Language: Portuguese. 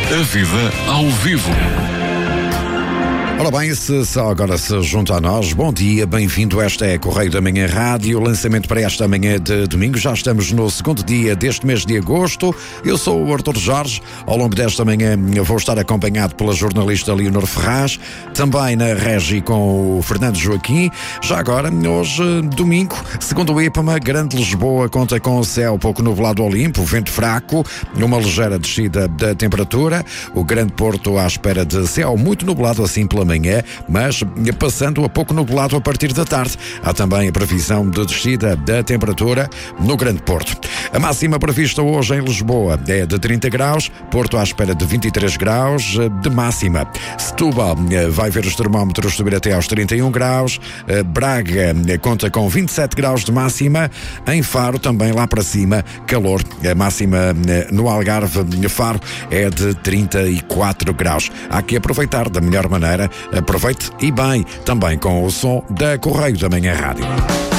A vida ao vivo. Ora bem, se só agora se junta a nós, bom dia, bem-vindo. Esta é Correio da Manhã Rádio, lançamento para esta manhã de domingo. Já estamos no segundo dia deste mês de agosto. Eu sou o Artur Jorge. Ao longo desta manhã vou estar acompanhado pela jornalista Leonor Ferraz, também na Regi com o Fernando Joaquim. Já agora, hoje, domingo, segundo o IPMA, Grande Lisboa conta com o céu pouco nublado ao limpo, vento fraco, uma ligeira descida da temperatura. O Grande Porto à espera de céu muito nublado assim pela manhã, mas passando a pouco nublado a partir da tarde. Há também a previsão de descida da temperatura no Grande Porto. A máxima prevista hoje em Lisboa é de 30 graus, Porto à espera de 23 graus de máxima. Setúbal vai ver os termómetros subir até aos 31 graus, Braga conta com 27 graus de máxima, em Faro também lá para cima, calor. A máxima no Algarve, Faro, é de 34 graus. Há que aproveitar da melhor maneira. Aproveite e bem, também com o som da Correio da Manhã Rádio.